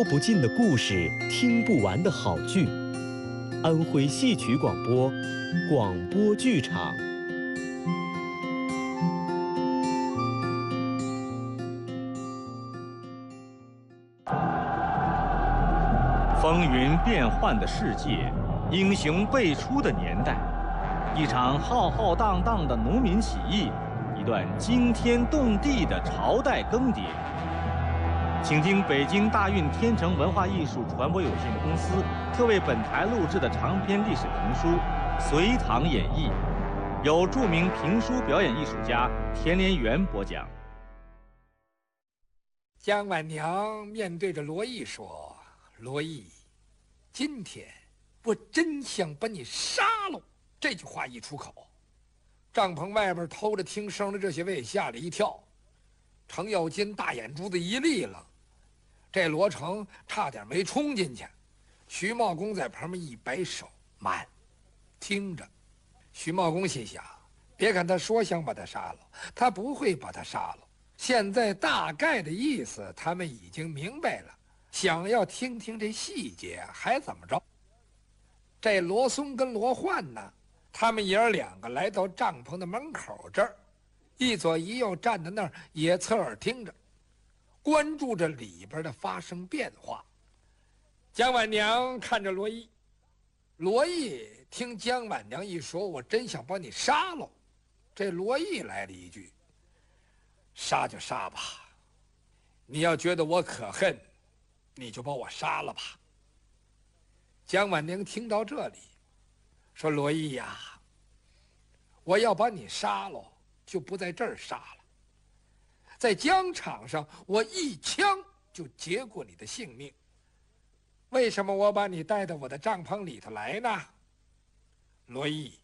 说不尽的故事，听不完的好剧。安徽戏曲广播，广播剧场。 风云变幻的世界，英雄辈出的年代，一场浩浩荡荡的农民起义，一段惊天动地的朝代更迭。请听北京大运天成文化艺术传播有限公司特为本台录制的长篇历史评书《隋唐演义》，由著名评书表演艺术家田连元播讲。 姜婉娘面对着罗毅说：“罗毅，今天我真想把你杀了。”这句话一出口，帐篷外边偷着听声的这些位吓了一跳。程咬金大眼珠子一立了，这罗成差点没冲进去。徐茂公在旁边一摆手：“慢，听着。”徐茂公心想，别看他说想把他杀了，他不会把他杀了。现在大概的意思他们已经明白了，想要听听这细节还怎么着。这罗松跟罗焕呢，他们爷儿两个来到帐篷的门口这儿，一左一右站在那儿，也侧耳听着，关注着里边的发生变化。姜婉娘看着罗毅，罗毅听姜婉娘一说，我真想把你杀了。这罗毅来了一句：“杀就杀吧，你要觉得我可恨，你就把我杀了吧。”姜婉娘听到这里，说：“罗毅呀，我要把你杀了，就不在这儿杀了，在疆场上，我一枪就结过你的性命。为什么我把你带到我的帐篷里头来呢？罗毅，